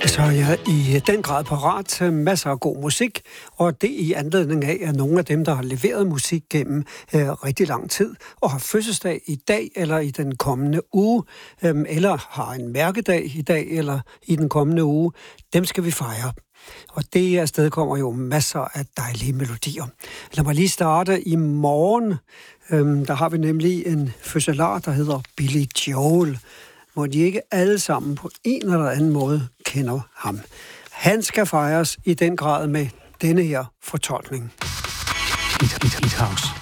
Så er jeg i den grad parat til masser af god musik, og det i anledning af, at nogle af dem, der har leveret musik gennem rigtig lang tid, og har fødselsdag i dag eller i den kommende uge, eller har en mærkedag i dag eller i den kommende uge, dem skal vi fejre. Og det afsted kommer jo masser af dejlige melodier. Lad mig lige starte i morgen. Der har vi nemlig en fødselar, der hedder Billy Joel, hvor de ikke alle sammen på en eller anden måde kender ham. Han skal fejres i den grad med denne her fortolkning. Hit House.